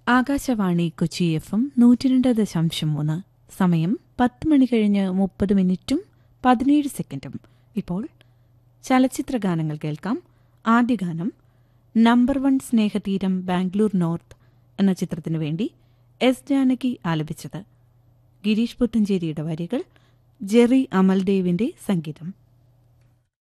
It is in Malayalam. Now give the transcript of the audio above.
ആകാശവാണി കൊച്ചി FM 102.3. സമയം 10 മണി കഴിഞ്ഞ് 30 മിനിറ്റും 17 സെക്കൻഡും. ഇപ്പോൾ ചലച്ചിത്ര ഗാനങ്ങൾ കേൾക്കാം. ആദ്യ ഗാനം നമ്പർ 1 സ്നേഹതീരം ബാംഗ്ലൂർ നോർത്ത് എന്ന ചിത്രത്തിനു വേണ്ടി എസ് ജാനകി ആലപിച്ചത്. ഗിരീഷ് പുത്തഞ്ചേരിയുടെ വരികൾ, ജെറി അമൽദേവിന്റെ സംഗീതം.